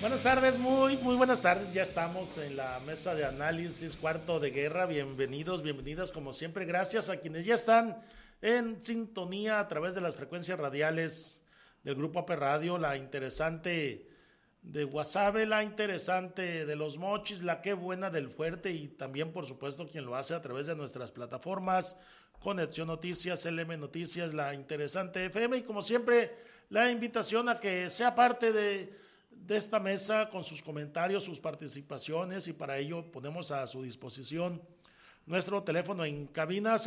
Buenas tardes, muy buenas tardes. Ya estamos en la mesa de análisis Cuarto de Guerra. Bienvenidos, bienvenidas como siempre. Gracias a quienes ya están en sintonía a través de las frecuencias radiales del Grupo AP Radio, la interesante de Guasave, la interesante de Los Mochis, la Qué Buena del Fuerte y también, por supuesto, quien lo hace a través de nuestras plataformas Conexión Noticias, LM Noticias, la interesante FM y como siempre la invitación a que sea parte de esta mesa con sus comentarios, sus participaciones y para ello ponemos a su disposición nuestro teléfono en cabina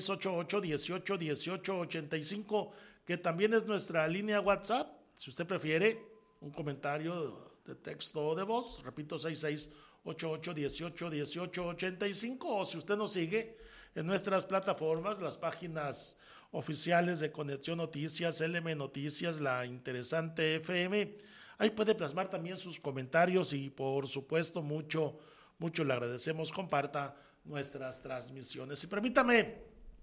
6688-181885 que también es nuestra línea WhatsApp, si usted prefiere un comentario de texto o de voz, repito 6688-181885 o si usted nos sigue en nuestras plataformas, las páginas oficiales de Conexión Noticias, LM Noticias, la interesante FM. Ahí puede plasmar también sus comentarios y por supuesto mucho le agradecemos, comparta nuestras transmisiones. Y permítame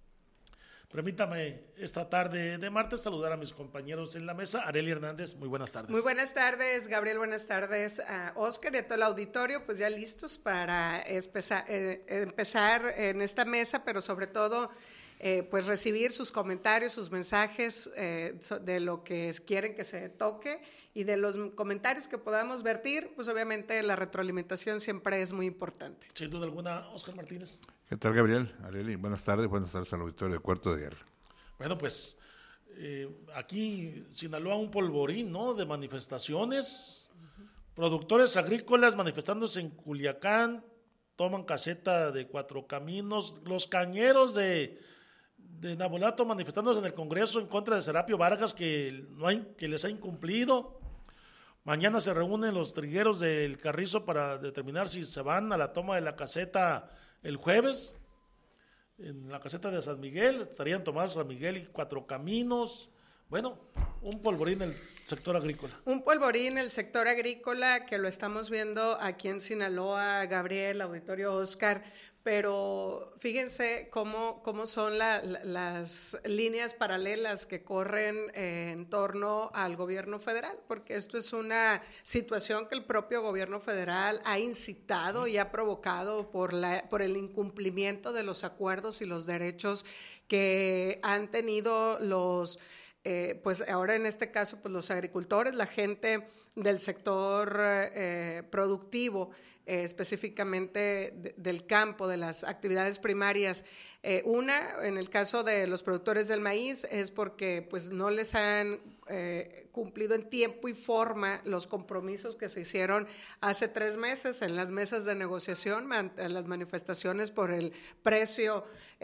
esta tarde de martes saludar a mis compañeros en la mesa. Arely Hernández, muy buenas tardes. Muy buenas tardes, Gabriel, buenas tardes a Oscar y a todo el auditorio, pues ya listos para empezar en esta mesa, pero sobre todo pues recibir sus comentarios, sus mensajes de lo que quieren que se toque y de los comentarios que podamos vertir, pues obviamente la retroalimentación siempre es muy importante. Sin duda alguna, Oscar Martínez. ¿Qué tal, Gabriel? Arely, buenas tardes al auditorio de Cuarto de Guerra. Bueno, pues aquí Sinaloa un polvorín, ¿no? De manifestaciones, productores agrícolas manifestándose en Culiacán, toman caseta de Cuatro Caminos, los cañeros de Navolato manifestándose en el Congreso en contra de Serapio Vargas que les ha incumplido. Mañana se reúnen los trigueros del Carrizo para determinar si se van a la toma de la caseta el jueves. En la caseta de San Miguel estarían tomadas San Miguel y Cuatro Caminos. Bueno, un polvorín en el sector agrícola. Un polvorín en el sector agrícola que lo estamos viendo aquí en Sinaloa, Gabriel, auditorio Oscar, pero fíjense cómo son las líneas paralelas que corren en torno al gobierno federal, porque esto es una situación que el propio gobierno federal ha incitado y ha provocado por el incumplimiento de los acuerdos y los derechos que han tenido los pues ahora en este caso pues los agricultores, la gente del sector productivo, específicamente del campo, de las actividades primarias. En el caso de los productores del maíz es porque pues no les han cumplido en tiempo y forma los compromisos que se hicieron hace 3 meses en las mesas de negociación, en las manifestaciones por el precio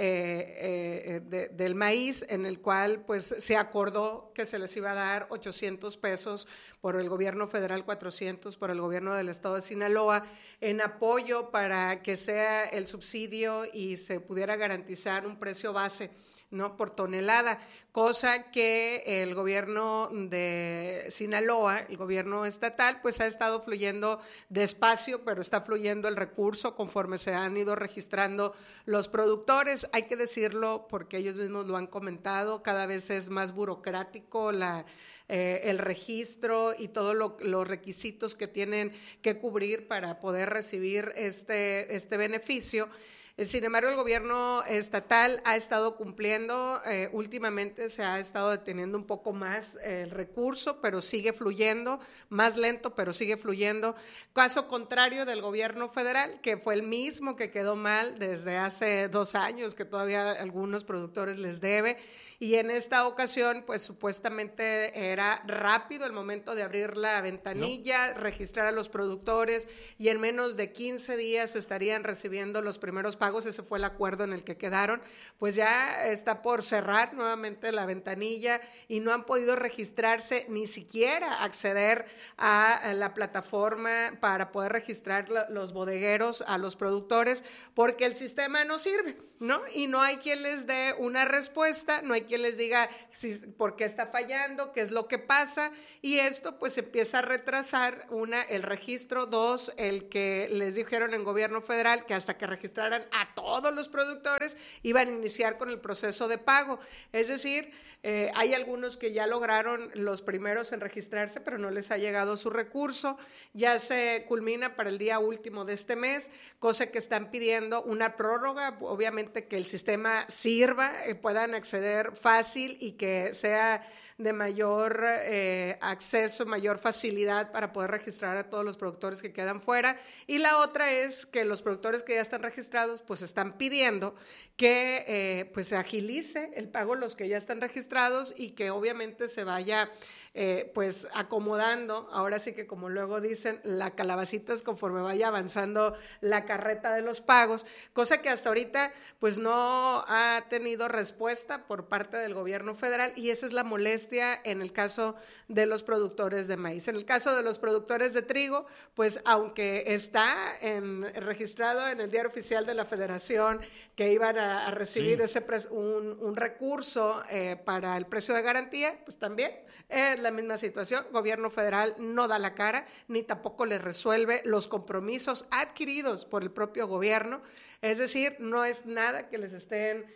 del maíz, en el cual pues se acordó que se les iba a dar 800 pesos por el gobierno federal, 400 por el gobierno del estado de Sinaloa, en apoyo para que sea el subsidio y se pudiera garantizar un precio base, ¿no?, por tonelada, cosa que el gobierno de Sinaloa, el gobierno estatal, pues ha estado fluyendo despacio, pero está fluyendo el recurso conforme se han ido registrando los productores. Hay que decirlo porque ellos mismos lo han comentado, cada vez es más burocrático el registro y todos los requisitos que tienen que cubrir para poder recibir este beneficio. Sin embargo, el gobierno estatal ha estado cumpliendo, últimamente se ha estado deteniendo un poco más el recurso, pero sigue fluyendo, más lento, pero sigue fluyendo. Caso contrario del gobierno federal, que fue el mismo que quedó mal desde hace 2 años, que todavía a algunos productores les debe, y en esta ocasión, pues supuestamente era rápido el momento de abrir la ventanilla, registrar a los productores, y en menos de 15 días estarían recibiendo los primeros pagos. Ese fue el acuerdo en el que quedaron. Pues ya está por cerrar nuevamente la ventanilla y no han podido registrarse, ni siquiera acceder a la plataforma para poder registrar los bodegueros a los productores, porque el sistema no sirve, ¿no? Y no hay quien les dé una respuesta, no hay quien les diga por qué está fallando, qué es lo que pasa, y esto pues empieza a retrasar, el registro, 2, el que les dijeron en gobierno federal que hasta que registraran a todos los productores iban a iniciar con el proceso de pago. Es decir, hay algunos que ya lograron los primeros en registrarse, pero no les ha llegado su recurso. Ya se culmina para el día último de este mes, cosa que están pidiendo una prórroga, obviamente que el sistema sirva, puedan acceder fácil y que sea de mayor acceso, mayor facilidad para poder registrar a todos los productores que quedan fuera. Y la otra es que los productores que ya están registrados pues están pidiendo que pues se agilice el pago los que ya están registrados y que obviamente se vaya pues acomodando, ahora sí que como luego dicen, la calabacita es conforme vaya avanzando la carreta de los pagos, cosa que hasta ahorita pues no ha tenido respuesta por parte del gobierno federal, y esa es la molestia en el caso de los productores de maíz. En el caso de los productores de trigo, pues aunque está registrado en el Diario Oficial de la Federación que iban a recibir un recurso para el precio de garantía, pues también es la misma situación. Gobierno federal no da la cara, ni tampoco le resuelve los compromisos adquiridos por el propio gobierno. Es decir, no es nada que les estén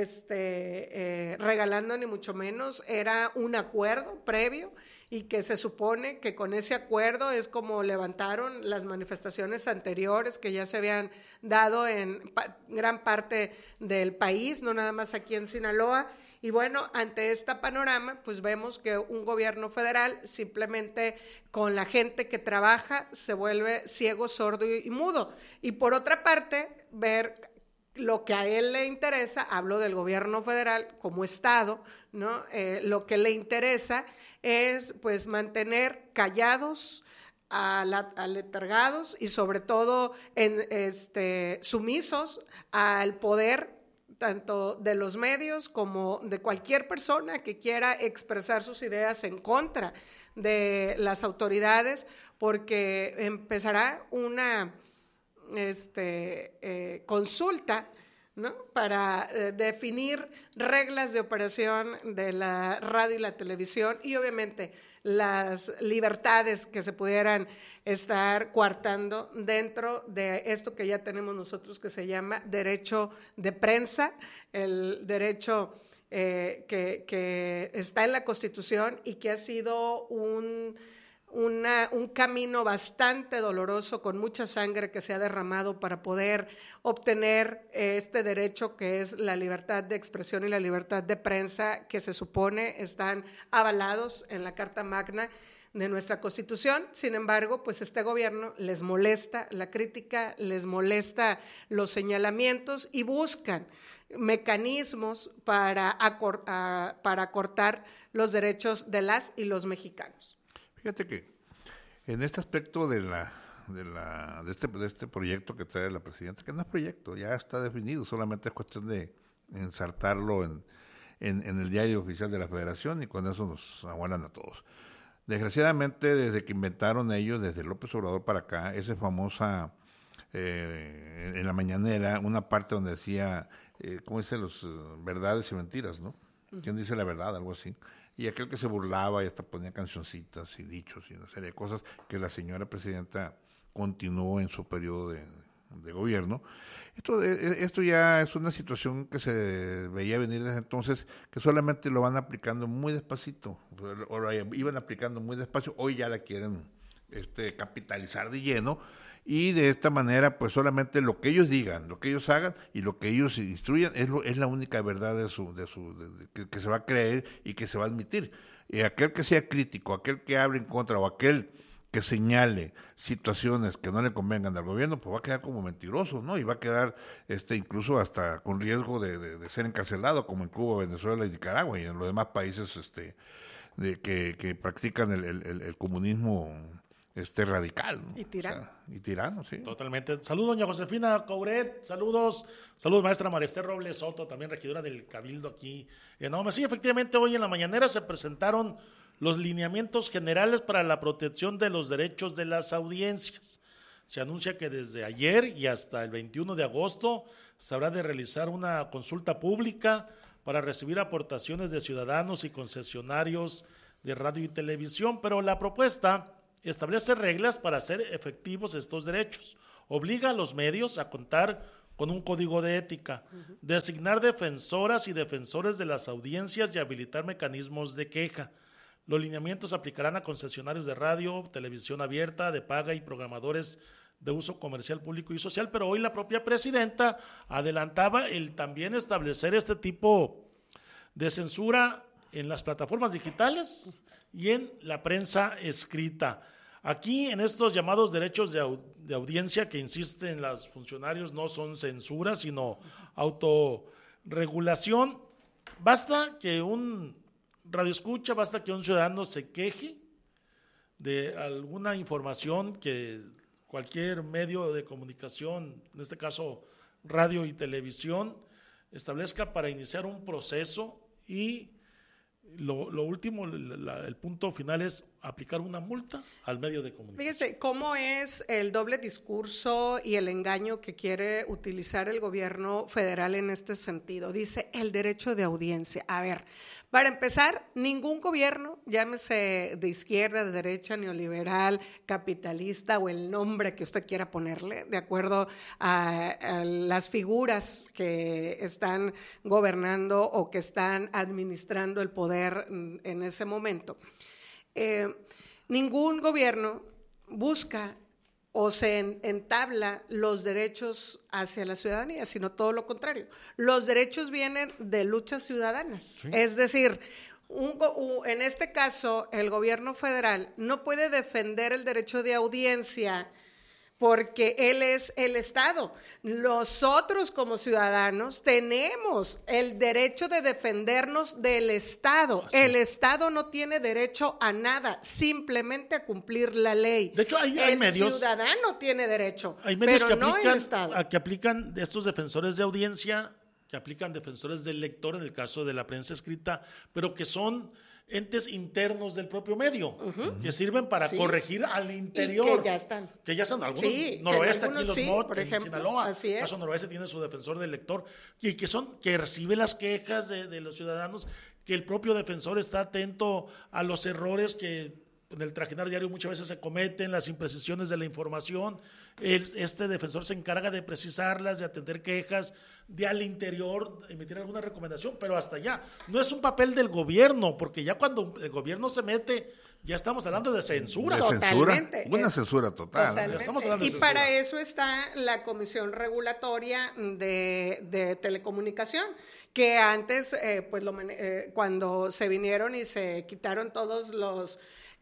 regalando, ni mucho menos. Era un acuerdo previo y que se supone que con ese acuerdo es como levantaron las manifestaciones anteriores que ya se habían dado en gran parte del país, no nada más aquí en Sinaloa. Y bueno, ante este panorama, pues vemos que un gobierno federal simplemente con la gente que trabaja se vuelve ciego, sordo y mudo. Y por otra parte, ver lo que a él le interesa, hablo del gobierno federal como Estado, ¿no? Lo que le interesa es pues mantener callados, aletargados y sobre todo sumisos al poder tanto de los medios como de cualquier persona que quiera expresar sus ideas en contra de las autoridades, porque empezará una consulta, ¿no? Para definir reglas de operación de la radio y la televisión y obviamente las libertades que se pudieran estar coartando dentro de esto que ya tenemos nosotros que se llama derecho de prensa, el derecho que está en la Constitución y que ha sido un camino bastante doloroso, con mucha sangre que se ha derramado para poder obtener este derecho que es la libertad de expresión y la libertad de prensa, que se supone están avalados en la Carta Magna de nuestra Constitución. Sin embargo, pues este gobierno les molesta la crítica, les molesta los señalamientos y buscan mecanismos para acortar los derechos de las y los mexicanos. Fíjate que en este aspecto de este proyecto que trae la presidenta, que no es proyecto, ya está definido, solamente es cuestión de ensartarlo en el Diario Oficial de la Federación y con eso nos aguantan a todos. Desgraciadamente, desde que inventaron ellos, desde López Obrador para acá, esa famosa, en la mañanera, una parte donde decía, ¿cómo dice? Los verdades y mentiras, ¿no? ¿Quién dice la verdad? Algo así. Y aquel que se burlaba y hasta ponía cancioncitas y dichos y una serie de cosas que la señora presidenta continuó en su periodo de gobierno. Esto ya es una situación que se veía venir desde entonces, que solamente lo van aplicando muy despacito, o lo iban aplicando muy despacio, hoy ya la quieren capitalizar de lleno, y de esta manera pues solamente lo que ellos digan, lo que ellos hagan y lo que ellos instruyan es la única verdad que se va a creer y que se va a admitir. Aquel que sea crítico, aquel que hable en contra o aquel que señale situaciones que no le convengan al gobierno, pues va a quedar como mentiroso, ¿no? Y va a quedar incluso hasta con riesgo de ser encarcelado, como en Cuba, Venezuela y Nicaragua y en los demás países que practican el comunismo radical, ¿no? Y tirano. O sea, y tirano, sí. Totalmente. Saludos, doña Josefina Couret, saludos maestra Maresté Robles Soto, también regidora del Cabildo aquí en Ahome. Sí, efectivamente, hoy en la mañanera se presentaron los lineamientos generales para la protección de los derechos de las audiencias. Se anuncia que desde ayer y hasta el 21 de agosto se habrá de realizar una consulta pública para recibir aportaciones de ciudadanos y concesionarios de radio y televisión, pero la propuesta establece reglas para hacer efectivos estos derechos. Obliga a los medios a contar con un código de ética, designar defensoras y defensores de las audiencias y habilitar mecanismos de queja. Los lineamientos aplicarán a concesionarios de radio, televisión abierta, de paga y programadores de uso comercial, público y social, pero hoy la propia presidenta adelantaba el también establecer este tipo de censura en las plataformas digitales y en la prensa escrita. Aquí, en estos llamados derechos de audiencia que insisten los funcionarios, no son censura, sino autorregulación. Basta que un radioescucha, basta que un ciudadano se queje de alguna información que cualquier medio de comunicación, en este caso radio y televisión, establezca para iniciar un proceso y lo último, el punto final es aplicar una multa al medio de comunicación. Fíjese cómo es el doble discurso y el engaño que quiere utilizar el gobierno federal en este sentido. Dice el derecho de audiencia. A ver, para empezar, ningún gobierno, llámese de izquierda, de derecha, neoliberal, capitalista o el nombre que usted quiera ponerle, de acuerdo a las figuras que están gobernando o que están administrando el poder en ese momento. Ningún gobierno busca o se entabla los derechos hacia la ciudadanía, sino todo lo contrario. Los derechos vienen de luchas ciudadanas, sí. Es decir, en este caso, el gobierno federal no puede defender el derecho de audiencia porque él es el Estado. Nosotros como ciudadanos tenemos el derecho de defendernos del Estado. El Estado no tiene derecho a nada, simplemente a cumplir la ley. De hecho, hay medios. El ciudadano tiene derecho, hay medios pero que no el Estado. Que aplican estos defensores de audiencia, que aplican defensores del lector en el caso de la prensa escrita, pero que son entes internos del propio medio, que sirven para corregir al interior. Y que ya están. Algunos, sí, Noroeste, aquí los sí, por ejemplo, en Sinaloa, el caso Noroeste tiene su defensor del lector, y que recibe las quejas de los ciudadanos, que el propio defensor está atento a los errores que en el trajinar diario muchas veces se cometen, las imprecisiones de la información. Este defensor se encarga de precisarlas, de atender quejas, de al interior emitir alguna recomendación, pero hasta allá. No es un papel del gobierno, porque ya cuando el gobierno se mete, ya estamos hablando de censura. Totalmente. Una censura total. Totalmente. Estamos hablando de censura. Para eso está la Comisión Regulatoria de Telecomunicación, que antes, cuando se vinieron y se quitaron todos los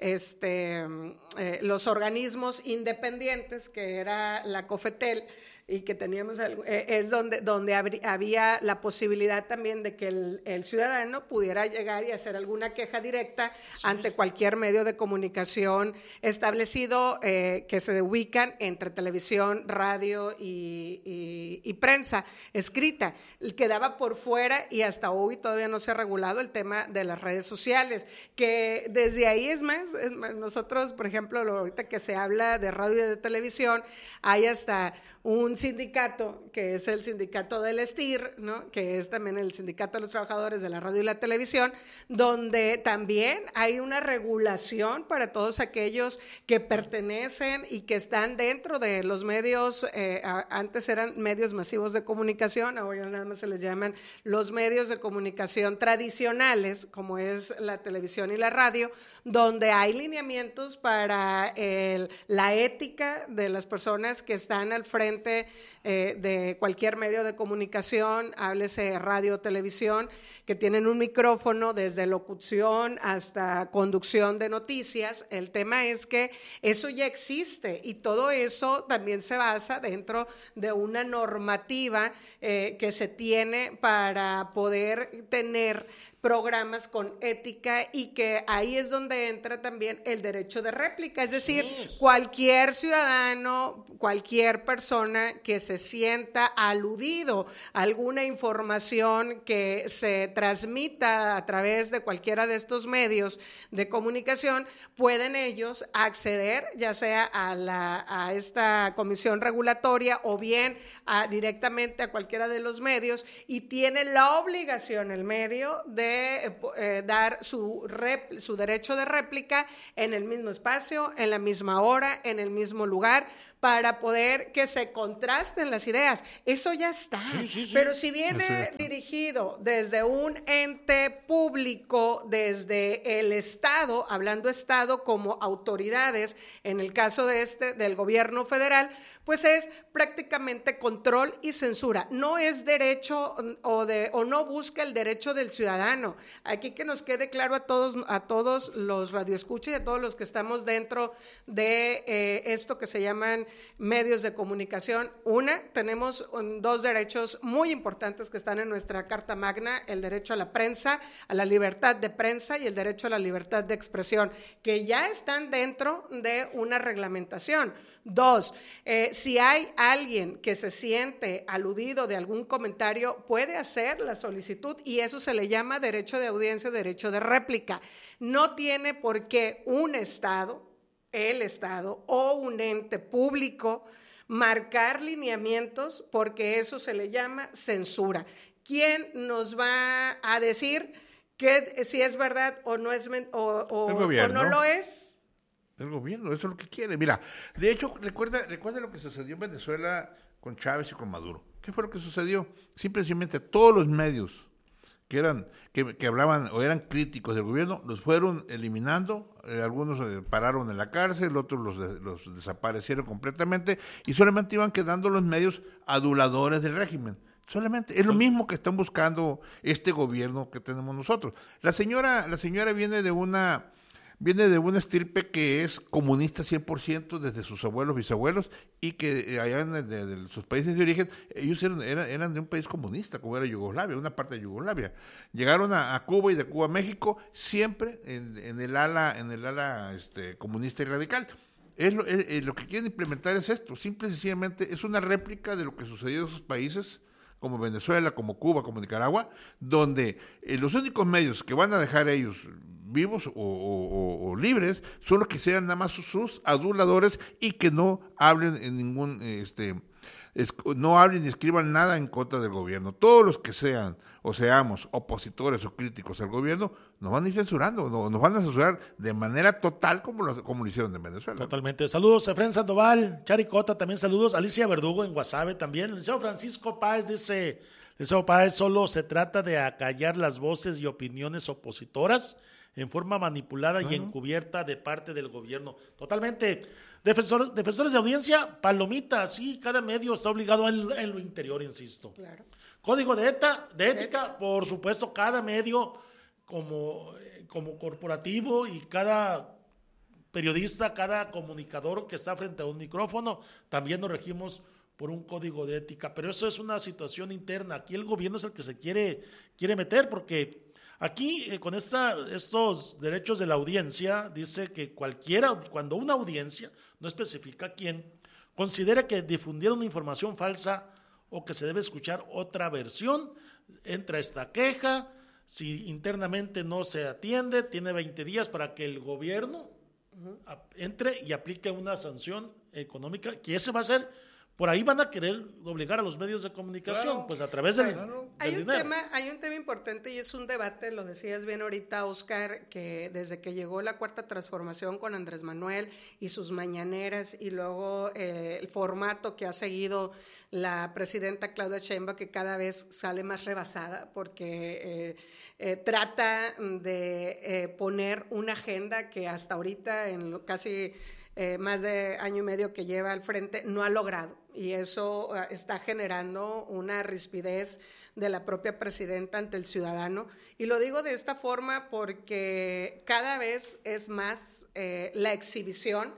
organismos independientes, que era la COFETEL, y que teníamos es donde había la posibilidad también de que el ciudadano pudiera llegar y hacer alguna queja directa ante cualquier medio de comunicación establecido, que se ubican entre televisión, radio y prensa escrita. Quedaba por fuera, y hasta hoy todavía no se ha regulado el tema de las redes sociales, que desde ahí es más nosotros, por ejemplo, ahorita que se habla de radio y de televisión, hay hasta un sindicato, que es el sindicato del STIR, ¿no?, que es también el sindicato de los trabajadores de la radio y la televisión, donde también hay una regulación para todos aquellos que pertenecen y que están dentro de los medios. Antes eran medios masivos de comunicación, ahora nada más se les llaman los medios de comunicación tradicionales, como es la televisión y la radio, donde hay lineamientos para la ética de las personas que están al frente de cualquier medio de comunicación, háblese radio o televisión, que tienen un micrófono desde locución hasta conducción de noticias. El tema es que eso ya existe, y todo eso también se basa dentro de una normativa que se tiene para poder tener programas con ética y que ahí es donde entra también el derecho de réplica, es decir, cualquier ciudadano, cualquier persona que se sienta aludido a alguna información que se transmita a través de cualquiera de estos medios de comunicación, pueden ellos acceder ya sea a esta comisión regulatoria o bien directamente a cualquiera de los medios, y tiene la obligación el medio de dar su derecho de réplica en el mismo espacio, en la misma hora, en el mismo lugar, para poder que se contrasten las ideas. Eso ya está. Sí. Pero si viene dirigido desde un ente público, desde el Estado, hablando Estado como autoridades, en el caso del gobierno federal, pues es prácticamente control y censura. No es derecho o no busca el derecho del ciudadano. Aquí que nos quede claro a todos los radioescuchas y a todos los que estamos dentro de esto que se llaman medios de comunicación. Tenemos dos derechos muy importantes que están en nuestra Carta Magna: el derecho a la prensa, a la libertad de prensa, y el derecho a la libertad de expresión, que ya están dentro de una reglamentación. Dos, si hay alguien que se siente aludido de algún comentario, puede hacer la solicitud, y eso se le llama derecho de audiencia, derecho de réplica. No tiene por qué el Estado o un ente público marcar lineamientos, porque eso se le llama censura. ¿Quién nos va a decir que si es verdad o no es o no lo es? El gobierno, eso es lo que quiere. Mira, de hecho, recuerda lo que sucedió en Venezuela con Chávez y con Maduro. ¿Qué fue lo que sucedió? Simplemente todos los medios que hablaban o eran críticos del gobierno los fueron eliminando, algunos pararon en la cárcel, otros los desaparecieron completamente, y solamente iban quedando los medios aduladores del régimen. Solamente es lo mismo que están buscando este gobierno que tenemos nosotros. La señora viene de una estirpe que es comunista 100% desde sus abuelos, bisabuelos, y que allá de sus países de origen, ellos eran de un país comunista, como era Yugoslavia, una parte de Yugoslavia. Llegaron a Cuba, y de Cuba a México, siempre en el ala comunista y radical. Lo que quieren implementar es esto, simple y sencillamente es una réplica de lo que sucedió en esos países, como Venezuela, como Cuba, como Nicaragua, donde los únicos medios que van a dejar ellos vivos o libres son los que sean nada más sus aduladores, y que no hablen en ningún no hablen ni escriban nada en contra del gobierno. Todos los que sean o seamos opositores o críticos al gobierno nos van a ir censurando, nos van a censurar de manera total, como lo hicieron en Venezuela. Totalmente. Saludos a Efraín Sandoval, Charicota, también saludos. Alicia Verdugo en Guasave también. El licenciado Francisco Páez dice: licenciado Páez, solo se trata de acallar las voces y opiniones opositoras en forma manipulada y encubierta de parte del gobierno. Totalmente. Defensores de audiencia, palomitas, sí, cada medio está obligado en lo interior, insisto. Claro. Código de ética, por supuesto, cada medio como corporativo, y cada periodista, cada comunicador que está frente a un micrófono, también nos regimos por un código de ética, pero eso es una situación interna. Aquí el gobierno es el que se quiere meter, porque aquí con estos derechos de la audiencia dice que cuando una audiencia, no especifica quién, considera que difundieron una información falsa o que se debe escuchar otra versión, entra esta queja. Si internamente no se atiende, tiene 20 días para que el gobierno entre y aplique una sanción económica, que ese va a ser. Por ahí van a querer obligar a los medios de comunicación, claro, pues a través del dinero. Hay un tema importante, y es un debate, lo decías bien ahorita, Oscar, que desde que llegó la Cuarta Transformación con Andrés Manuel y sus mañaneras, y luego el formato que ha seguido la presidenta Claudia Sheinbaum, que cada vez sale más rebasada, porque trata de poner una agenda que hasta ahorita, en casi más de año y medio que lleva al frente, no ha logrado, y eso está generando una rispidez de la propia presidenta ante el ciudadano. Y lo digo de esta forma porque cada vez es más la exhibición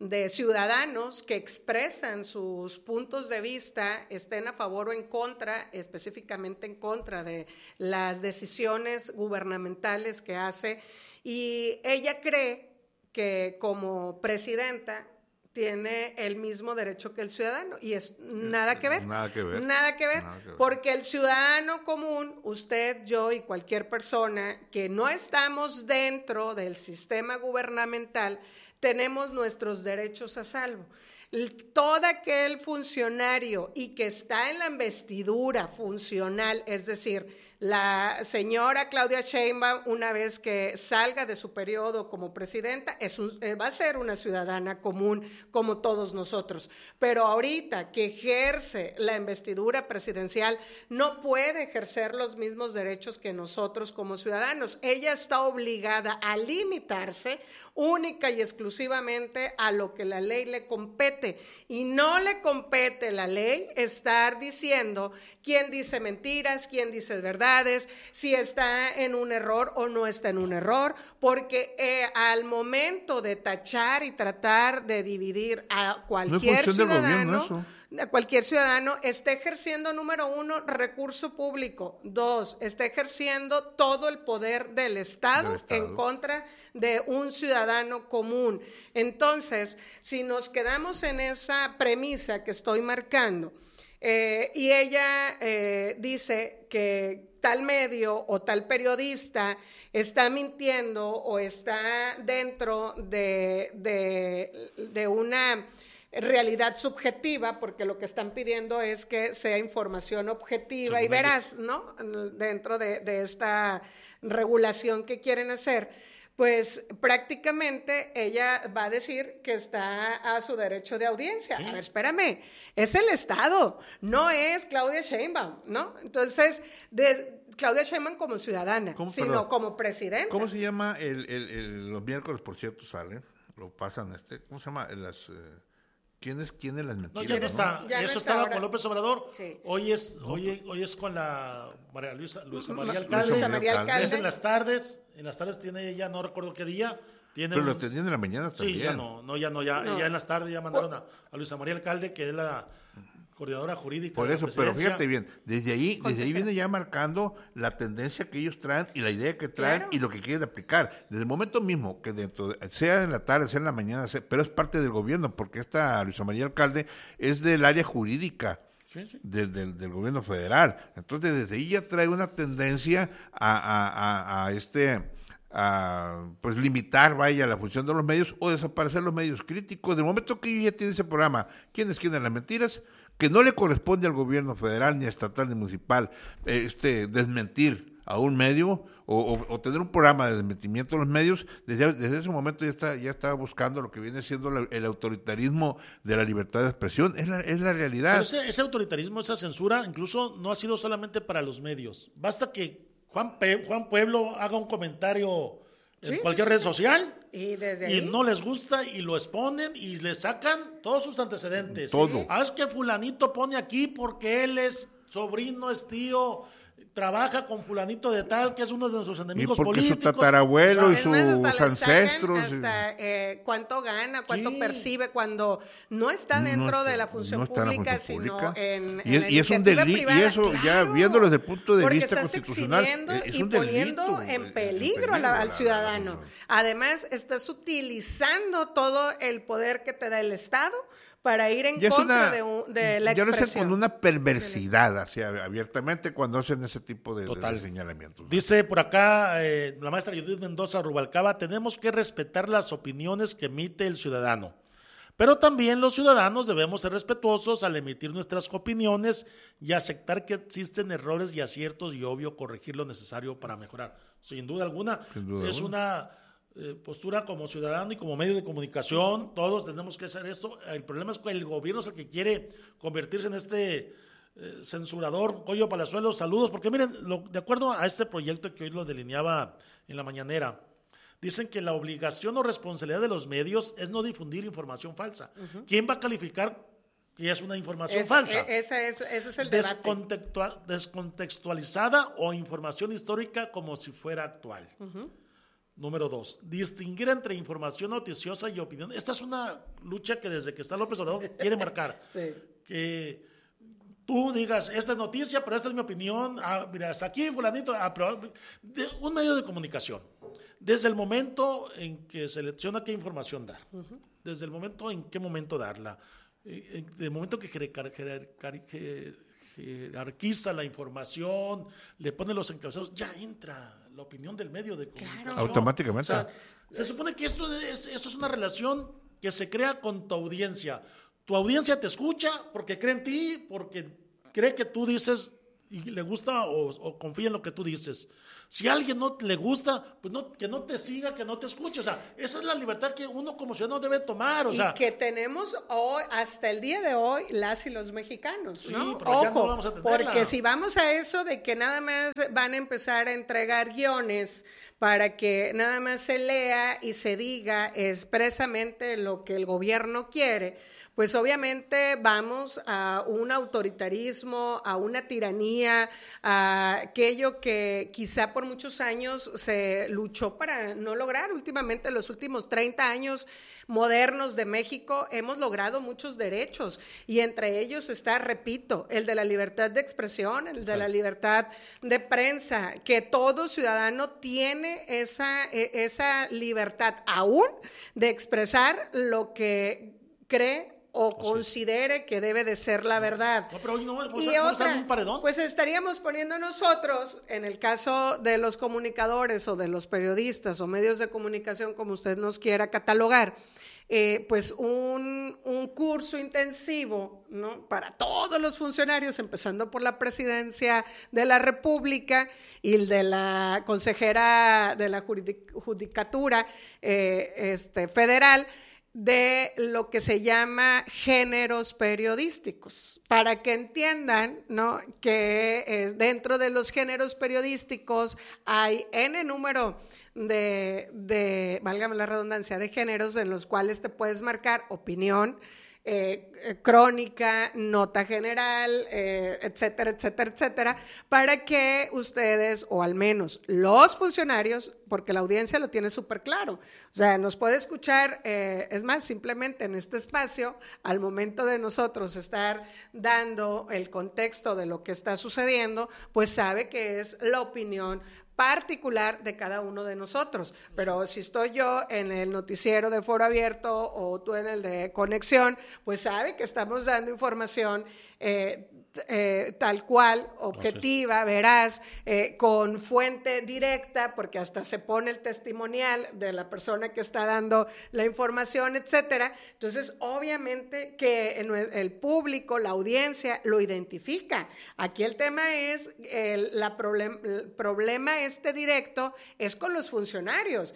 de ciudadanos que expresan sus puntos de vista, estén a favor o en contra, específicamente en contra de las decisiones gubernamentales que hace, y ella cree que como presidenta tiene el mismo derecho que el ciudadano, y es nada que ver, porque el ciudadano común, usted, yo y cualquier persona que no estamos dentro del sistema gubernamental, tenemos nuestros derechos a salvo. Todo aquel funcionario y que está en la investidura funcional, es decir, la señora Claudia Sheinbaum, una vez que salga de su periodo como presidenta, va a ser una ciudadana común como todos nosotros. Pero ahorita que ejerce la investidura presidencial, no puede ejercer los mismos derechos que nosotros como ciudadanos. Ella está obligada a limitarse única y exclusivamente a lo que la ley le compete. Y no le compete la ley estar diciendo quién dice mentiras, quién dice verdades, si está en un error o no está en un error, porque al momento de tachar y tratar de dividir a cualquier ciudadano, está ejerciendo, número 1, recurso público, 2, está ejerciendo todo el poder del Estado en contra de un ciudadano común. Entonces, si nos quedamos en esa premisa que estoy marcando, y ella dice que tal medio o tal periodista está mintiendo o está dentro de una realidad subjetiva, porque lo que están pidiendo es que sea información objetiva y veraz, ¿no? Dentro de esta regulación que quieren hacer. Pues prácticamente ella va a decir que está a su derecho de audiencia. Sí. A ver, espérame, es el Estado, no es Claudia Sheinbaum, ¿no? Entonces, Claudia Sheinbaum como ciudadana, sino como presidenta. ¿Cómo se llama los miércoles, por cierto, salen, lo pasan, ¿cómo se llama? ¿Quién es las mentiras? No, ya no está. Ya eso no estaba ahora. Con López Obrador. Sí. Hoy es con la Luisa María Alcalde. Luisa María Alcalde. Es en las tardes tiene ella, no recuerdo qué día. Pero lo tenían en la mañana también. Sí, ya en las tardes ya mandaron a Luisa María Alcalde, que es la coordinadora jurídica. Por eso, pero fíjate bien, desde ahí viene ya marcando la tendencia que ellos traen y la idea que traen, claro, y lo que quieren aplicar. Desde el momento mismo que sea en la tarde, sea en la mañana, pero es parte del gobierno, porque esta Luisa María Alcalde es del área jurídica. Sí. Del gobierno federal. Entonces, desde ahí ya trae una tendencia a pues limitar, la función de los medios o desaparecer los medios críticos. Del momento que ella tiene ese programa, ¿quién es las mentiras? Que no le corresponde al gobierno federal, ni estatal, ni municipal, desmentir a un medio o tener un programa de desmentimiento de los medios. Desde ese momento ya está buscando lo que viene siendo el autoritarismo de la libertad de expresión. Es la realidad. Pero ese autoritarismo, esa censura, incluso no ha sido solamente para los medios. Basta que Juan Pueblo haga un comentario en cualquier red social y no les gusta y lo exponen y le sacan todos sus antecedentes. Todo. Es que fulanito pone aquí porque él es sobrino, es tío, trabaja con fulanito de tal, que es uno de nuestros enemigos políticos. Y porque su tatarabuelo y sus ancestros. Hasta cuánto gana, cuánto percibe cuando no está dentro de la función pública, sino en la iniciativa privada. Y eso, claro, ya viéndolo desde el punto de vista constitucional, es un delito. Y poniendo en peligro al ciudadano. Además, estás utilizando todo el poder que te da el Estado para ir en contra de la expresión. Yo lo sé con una perversidad, así abiertamente, cuando hacen ese tipo de señalamientos. Dice por acá la maestra Judith Mendoza Rubalcaba, tenemos que respetar las opiniones que emite el ciudadano, pero también los ciudadanos debemos ser respetuosos al emitir nuestras opiniones y aceptar que existen errores y aciertos y obvio corregir lo necesario para mejorar. Sin duda alguna, es una postura como ciudadano y como medio de comunicación, todos tenemos que hacer esto. El problema es que el gobierno es el que quiere convertirse en censurador. Goyo Palazuelos, saludos, porque miren, de acuerdo a este proyecto que hoy lo delineaba en la mañanera, dicen que la obligación o responsabilidad de los medios es no difundir información falsa. Uh-huh. ¿Quién va a calificar que es una información falsa? Ese es el debate. Descontextualizada o información histórica como si fuera actual. Uh-huh. Número 2, distinguir entre información noticiosa y opinión. Esta es una lucha que desde que está López Obrador quiere marcar. Sí. Que tú digas, esta es noticia, pero esta es mi opinión. Mira, hasta aquí fulanito. Un medio de comunicación. Desde el momento en que selecciona qué información dar. Desde el momento en qué momento darla. Desde el momento que jerarquiza la información, le pone los encabezados, ya entra la opinión del medio de comunicación. Claro. Automáticamente. O sea, se supone que esto es una relación que se crea con tu audiencia. Tu audiencia te escucha porque cree en ti, porque cree que tú dices y le gusta o confía en lo que tú dices. Si a alguien no le gusta, pues que no te siga, que no te escuche. O sea, esa es la libertad que uno como ciudadano debe tomar. O sea, y que tenemos hoy, hasta el día de hoy, las y los mexicanos, ¿no? Sí, pero ya no vamos a tenerla. Porque si vamos a eso de que nada más van a empezar a entregar guiones para que nada más se lea y se diga expresamente lo que el gobierno quiere, pues obviamente vamos a un autoritarismo, a una tiranía, a aquello que quizá por muchos años se luchó para no lograr. Últimamente, en los últimos 30 años modernos de México, hemos logrado muchos derechos y entre ellos está, repito, el de la libertad de expresión, el de la libertad de prensa, que todo ciudadano tiene esa libertad aún de expresar lo que cree o considere que debe de ser la verdad. No, pero hoy no, Y otra, un paredón. Pues estaríamos poniendo nosotros, en el caso de los comunicadores o de los periodistas o medios de comunicación, como usted nos quiera catalogar, pues un curso intensivo, ¿no?, para todos los funcionarios, empezando por la Presidencia de la República y el de la consejera de la Judicatura federal, de lo que se llama géneros periodísticos, para que entiendan, ¿no?, que dentro de los géneros periodísticos hay N número de, válgame la redundancia, de géneros en los cuales te puedes marcar opinión, crónica, nota general, etcétera, etcétera, etcétera, para que ustedes, o al menos los funcionarios, porque la audiencia lo tiene súper claro, o sea, nos puede escuchar, es más, simplemente en este espacio, al momento de nosotros estar dando el contexto de lo que está sucediendo, pues sabe que es la opinión particular de cada uno de nosotros, pero si estoy yo en el noticiero de Foro Abierto o tú en el de Conexión, pues sabe que estamos dando información tal cual, objetiva, veraz, con fuente directa, porque hasta se pone el testimonial de la persona que está dando la información, etcétera. Entonces, obviamente que el público, la audiencia, lo identifica. Aquí el tema es, el problema directo es con los funcionarios,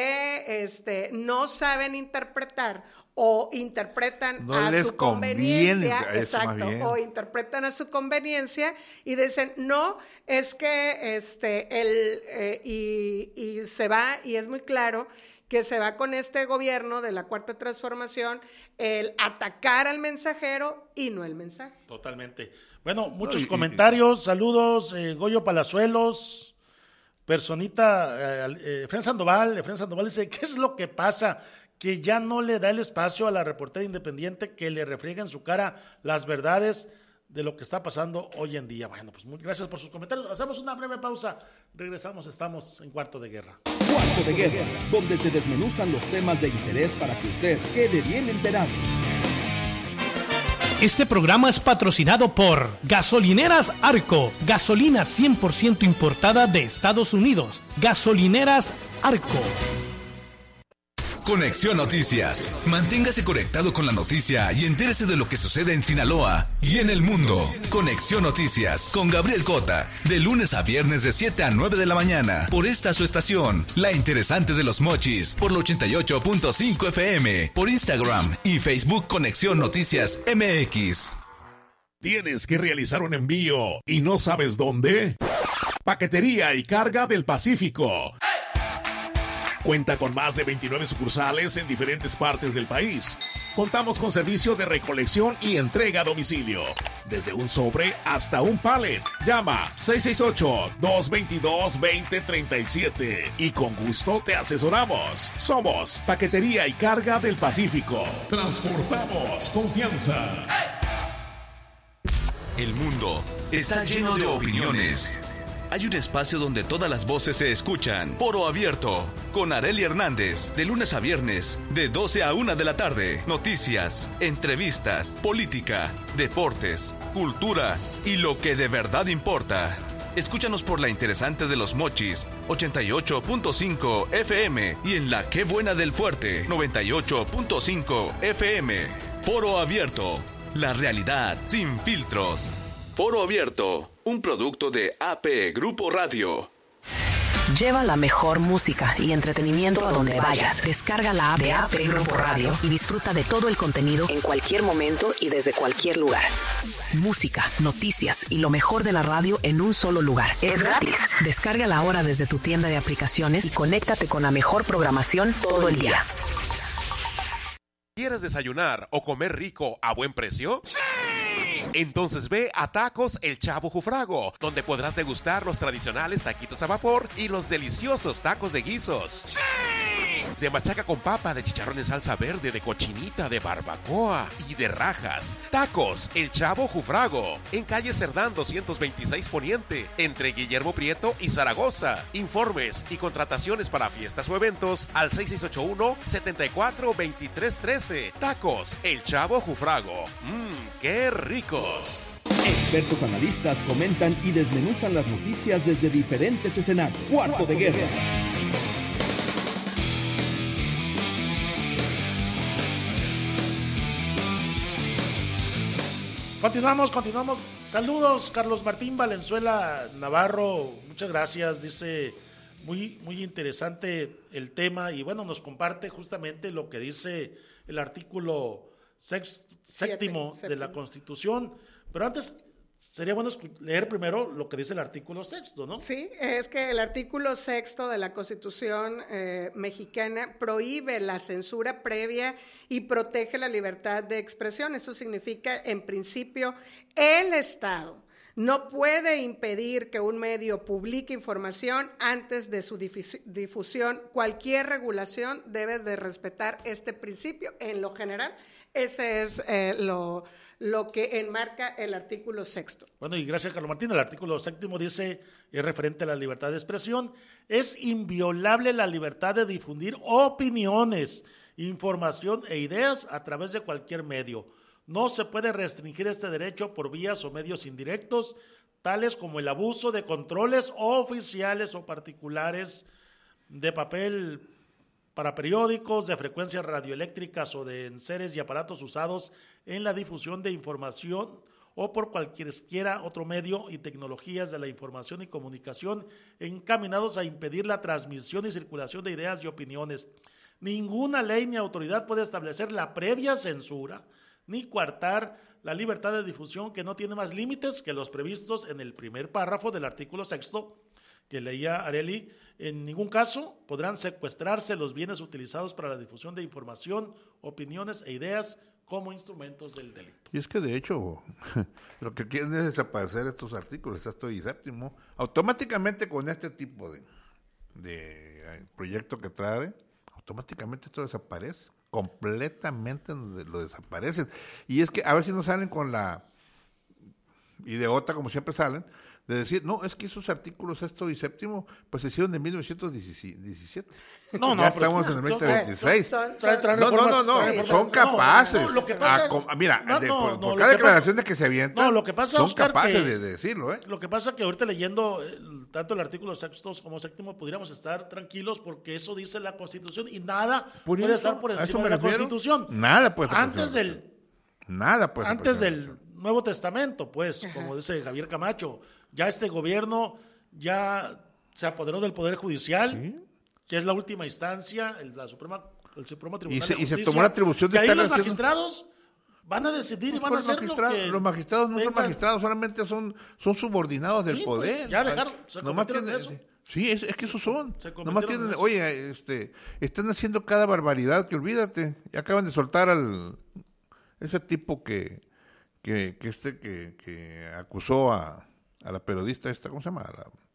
que no saben interpretar o interpretan a su conveniencia, exacto, o interpretan a su conveniencia y dicen, no, es que y se va, y es muy claro que se va con este gobierno de la Cuarta Transformación el atacar al mensajero y no el mensaje. Totalmente. Bueno, muchos comentarios, saludos, Goyo Palazuelos, personita, Efraín Sandoval dice, ¿qué es lo que pasa? Que ya no le da el espacio a la reportera independiente que le refriega en su cara las verdades de lo que está pasando hoy en día. Bueno, pues muchas gracias por sus comentarios. Hacemos una breve pausa. Regresamos, estamos en Cuarto de Guerra. Cuarto de Guerra, donde se desmenuzan los temas de interés para que usted quede bien enterado. Este programa es patrocinado por Gasolineras Arco, gasolina 100% importada de Estados Unidos. Gasolineras Arco. Conexión Noticias. Manténgase conectado con la noticia y entérese de lo que sucede en Sinaloa y en el mundo. Conexión Noticias con Gabriel Cota, de lunes a viernes de 7 a 9 de la mañana, por esta su estación, La Interesante de los Mochis, por la 88.5 FM, por Instagram y Facebook Conexión Noticias MX. ¿Tienes que realizar un envío y no sabes dónde? Paquetería y Carga del Pacífico. Cuenta con más de 29 sucursales en diferentes partes del país. Contamos con servicio de recolección y entrega a domicilio. Desde un sobre hasta un pallet. Llama 668-222-2037 y con gusto te asesoramos. Somos Paquetería y Carga del Pacífico. Transportamos confianza. El mundo está lleno de opiniones. Hay un espacio donde todas las voces se escuchan. Foro Abierto, con Arely Hernández, de lunes a viernes, de 12 a 1 de la tarde. Noticias, entrevistas, política, deportes, cultura y lo que de verdad importa. Escúchanos por la interesante de Los Mochis, 88.5 FM, y en la Qué Buena del Fuerte, 98.5 FM. Foro Abierto, la realidad sin filtros. Foro Abierto, un producto de AP Grupo Radio. Lleva la mejor música y entretenimiento a donde vayas. Descarga la app de AP Grupo Radio y disfruta de todo el contenido en cualquier momento y desde cualquier lugar. Música, noticias y lo mejor de la radio en un solo lugar. Es gratis. Descárgala ahora desde tu tienda de aplicaciones y conéctate con la mejor programación todo el día. ¿Quieres desayunar o comer rico a buen precio? ¡Sí! Entonces ve a Tacos El Chavo Jufrago, donde podrás degustar los tradicionales taquitos a vapor y los deliciosos tacos de guisos. ¡Sí! De machaca con papa, de chicharrón en salsa verde, de cochinita, de barbacoa y de rajas. Tacos El Chavo Jufrago, en calle Cerdán 226 Poniente, entre Guillermo Prieto y Zaragoza. Informes y contrataciones para fiestas o eventos al 6681-742313. Tacos El Chavo Jufrago. ¡Qué ricos! Expertos analistas comentan y desmenuzan las noticias desde diferentes escenarios. Cuarto de Guerra. Continuamos. Saludos, Carlos Martín Valenzuela Navarro. Muchas gracias. Dice, muy interesante el tema y bueno, nos comparte justamente lo que dice el artículo séptimo de la Constitución. Pero antes, sería bueno leer primero lo que dice el artículo 6, ¿no? Sí, es que el artículo 6 de la Constitución mexicana prohíbe la censura previa y protege la libertad de expresión. Eso significa, en principio, el Estado no puede impedir que un medio publique información antes de su difusión. Cualquier regulación debe de respetar este principio. En lo general, ese es lo que enmarca el artículo 6. Bueno, y gracias, Carlos Martín. El artículo 7 dice, es referente a la libertad de expresión, es inviolable la libertad de difundir opiniones, información e ideas a través de cualquier medio. No se puede restringir este derecho por vías o medios indirectos, tales como el abuso de controles oficiales o particulares de papel para periódicos, de frecuencias radioeléctricas o de enseres y aparatos usados en la difusión de información o por cualquiera otro medio y tecnologías de la información y comunicación encaminados a impedir la transmisión y circulación de ideas y opiniones. Ninguna ley ni autoridad puede establecer la previa censura ni coartar la libertad de difusión, que no tiene más límites que los previstos en el primer párrafo del artículo 6 que leía Arely. En ningún caso podrán secuestrarse los bienes utilizados para la difusión de información, opiniones e ideas como instrumentos del delito. Y es que de hecho lo que quieren es desaparecer estos artículos, 6 y 7, automáticamente con este tipo de proyecto que trae, automáticamente esto desaparece, completamente lo desaparecen. Y es que a ver si no salen con la idiota, como siempre salen, de decir, no, es que esos artículos 6 y 7 pues se hicieron en 1917. No, ya estamos en el 2026. Son capaces. No, lo que pasa es, por cada declaración de que se avientan, lo que pasa, son Oscar, capaces de decirlo. Lo que pasa es que ahorita leyendo tanto el artículo 6 como 7 podríamos estar tranquilos porque eso dice la Constitución y nada puede estar por encima de la Constitución. Nada puede estar antes del Nuevo Testamento, pues, como dice Javier Camacho, ya este gobierno ya se apoderó del Poder Judicial, ¿sí?, que es la última instancia, el Supremo Tribunal de Justicia. Y se tomó la atribución de estar ahí los magistrados van a decidir y van a hacer lo que... Los magistrados no son magistrados, solamente son subordinados del poder. Pues, ya dejaron, Sí, es que esos son. Nomás tienen, eso. oye, están haciendo cada barbaridad que olvídate. Ya acaban de soltar ese tipo que acusó a la periodista esta, ¿cómo se llama?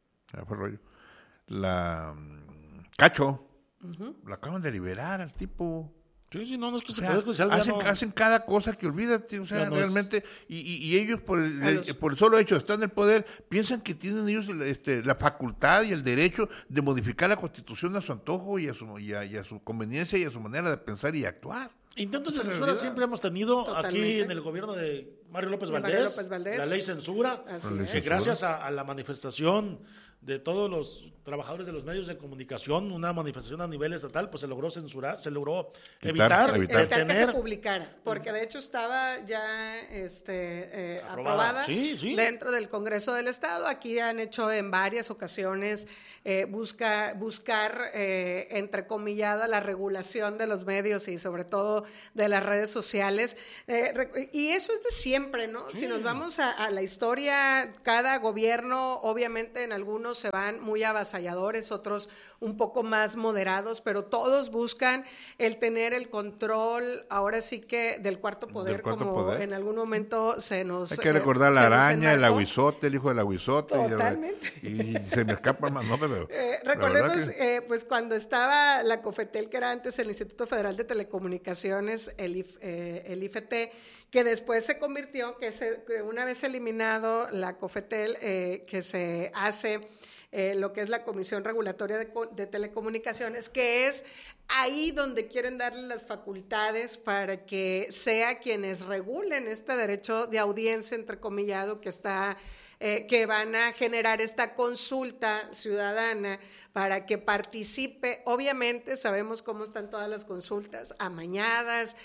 Cacho. La acaban de liberar al tipo. Sí, no es que O se sea, puede judicial. hacen cada cosa que olvídate, o sea, Ya no realmente, y ellos por el solo hecho de estar en el poder, piensan que tienen ellos la facultad y el derecho de modificar la Constitución a su antojo y a su conveniencia y a su manera de pensar y actuar. Intentos de censura siempre hemos tenido. Totalmente. Aquí en el gobierno de Mario López Valdés, la ley censura, Así es. que gracias a la manifestación de todos los trabajadores de los medios de comunicación, una manifestación a nivel estatal, pues se logró censurar, se logró evitar Evitar que se tener publicara, porque de hecho estaba ya aprobada Sí. dentro del Congreso del Estado. Aquí han hecho en varias ocasiones buscar entrecomillada la regulación de los medios y sobre todo de las redes sociales. Y eso es de siempre, ¿no? Si nos vamos a la historia, cada gobierno, obviamente en algunos se van muy avasalladores, otros un poco más moderados, pero todos buscan el tener el control, ahora sí que del cuarto poder, como en algún momento se nos... Hay que recordar la araña, el aguizote, el hijo del aguizote. Totalmente. Y se me escapa más, no, pero... recordemos, pues cuando estaba la COFETEL, que era antes el Instituto Federal de Telecomunicaciones, el IFT, que después se convirtió, que una vez eliminado la COFETEL, que se hace lo que es la Comisión Regulatoria de Telecomunicaciones, que es ahí donde quieren darle las facultades para que sea quienes regulen este derecho de audiencia, entrecomillado, que van a generar esta consulta ciudadana para que participe. Obviamente sabemos cómo están todas las consultas, amañadas,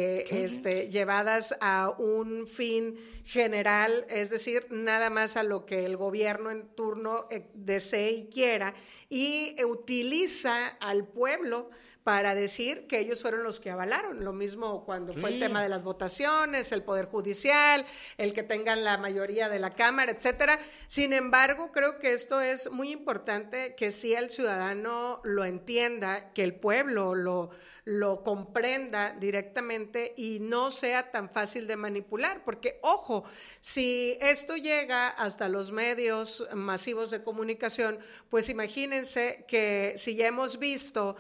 llevadas a un fin general, es decir, nada más a lo que el gobierno en turno desee y quiera, y utiliza al pueblo para decir que ellos fueron los que avalaron. Lo mismo cuando fue el tema de las votaciones, el Poder Judicial, el que tengan la mayoría de la Cámara, etcétera. Sin embargo, creo que esto es muy importante, que sí el ciudadano lo entienda, que el pueblo lo comprenda directamente y no sea tan fácil de manipular, porque ojo, si esto llega hasta los medios masivos de comunicación, pues imagínense que si ya hemos visto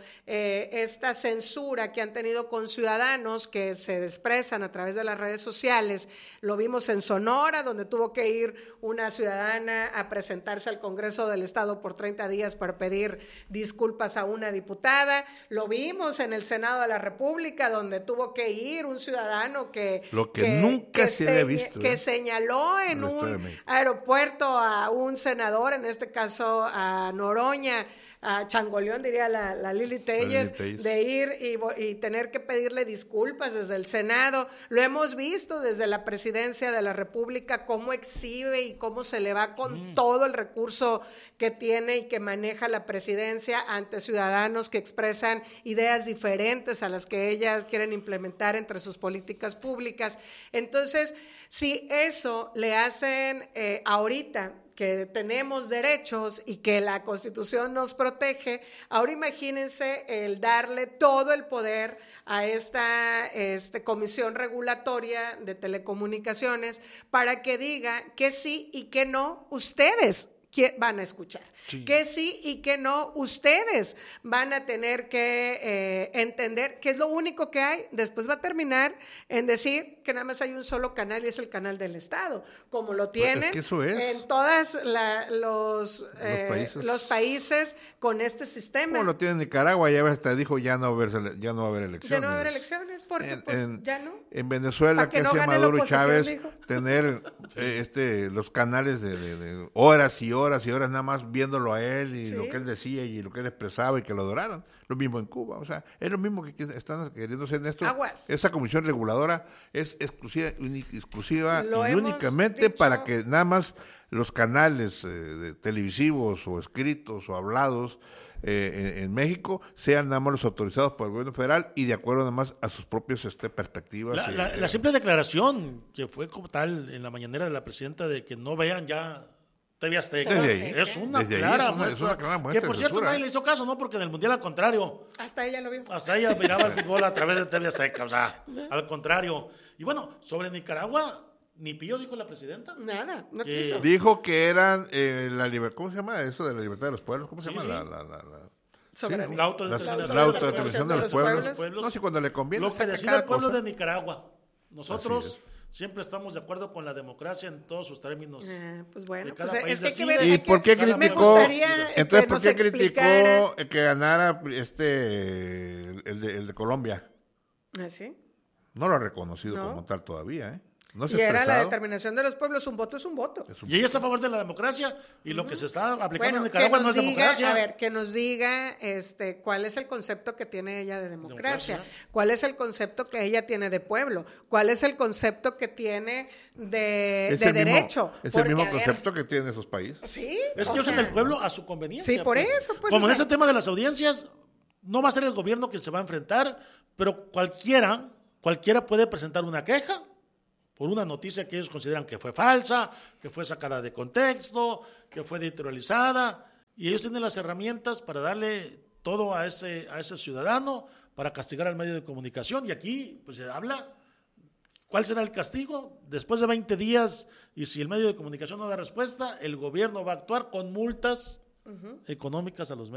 esta censura que han tenido con ciudadanos que se expresan a través de las redes sociales, lo vimos en Sonora, donde tuvo que ir una ciudadana a presentarse al Congreso del Estado por 30 días para pedir disculpas a una diputada, lo vimos en el Senado de la República, donde tuvo que ir un ciudadano que nunca se había visto, que señaló en un aeropuerto a un senador, en este caso a Noroña, a Changoleón, diría la Lili Telles, de ir y tener que pedirle disculpas desde el Senado. Lo hemos visto desde la Presidencia de la República, cómo exhibe y cómo se le va con todo el recurso que tiene y que maneja la Presidencia ante ciudadanos que expresan ideas diferentes a las que ellas quieren implementar entre sus políticas públicas. Entonces, si eso le hacen ahorita, que tenemos derechos y que la Constitución nos protege, ahora imagínense el darle todo el poder a esta Comisión Regulatoria de Telecomunicaciones para que diga que sí y que no ustedes van a escuchar, que sí y que no ustedes van a tener que entender que es lo único que hay. Después va a terminar en decir que nada más hay un solo canal y es el canal del Estado, como lo tienen en todos los países con este sistema. Como lo tiene Nicaragua, ya hasta dijo ya no va a haber elecciones. Ya no va a haber elecciones porque ya no. En Venezuela, que hace Maduro y Chávez, tener los canales de horas y horas y horas nada más viéndolo a él y lo que él decía y lo que él expresaba y que lo adoraran. Lo mismo en Cuba, o sea, es lo mismo que están queriendo hacer en esto. Aguas. Esa comisión reguladora es exclusiva y únicamente para que nada más los canales televisivos o escritos o hablados en México sean nada más los autorizados por el gobierno federal y de acuerdo nada más a sus propias perspectivas. La simple declaración que fue como tal en la mañanera de la presidenta de que no vean ya TV Azteca. Es una Desde ahí clara es una muestra. clara muestra Que por de cierto censura, nadie le hizo caso, ¿no? Porque en el Mundial al contrario. Hasta ella lo vio. Hasta ella miraba el fútbol a través de TV Azteca, o sea, al contrario. Y bueno, sobre Nicaragua, ni pío dijo la presidenta. Nada, no Que- quiso. Dijo que eran ¿cómo se llama eso de la libertad de los pueblos? ¿Cómo se Sí, llama? Sí. Soberanía. La autodeterminación La de los autodeterminación de los pueblos. pueblos. No, si cuando le conviene. Lo que saca decide cada el pueblo cosa. de Nicaragua. Nosotros Así siempre estamos de acuerdo con la democracia en todos sus términos. Pues bueno, Que cada pues país es que hay que decide. ver. ¿Y hay que- por qué cada me criticó? gustaría Entonces, que ¿por nos qué explicara- criticó que ganara el de Colombia? ¿Ah, sí? No lo ha reconocido No. como tal todavía, ¿eh? No se Y ha era la expresado. determinación de los pueblos, un voto es un voto. Y ella está a favor de la democracia y lo que se está aplicando Bueno, en que Nicaragua no nos es diga, democracia. a ver, que nos diga cuál es el concepto que tiene ella de democracia, Democracia. cuál es el concepto que ella tiene de pueblo, cuál es el concepto que tiene de Es el mismo- derecho. Es Porque, el mismo a ver, concepto que tienen esos países. Sí, Es o que usan sea, el pueblo a su conveniencia. Sí, por eso, pues, Como o en sea- ese tema de las audiencias, no va a ser el gobierno que se va a enfrentar, pero cualquiera puede presentar una queja por una noticia que ellos consideran que fue falsa, que fue sacada de contexto, que fue editorializada, y ellos tienen las herramientas para darle todo a ese ciudadano, para castigar al medio de comunicación, y aquí pues se habla. ¿Cuál será el castigo? Después de 20 días, y si el medio de comunicación no da respuesta, el gobierno va a actuar con multas económicas a los medios.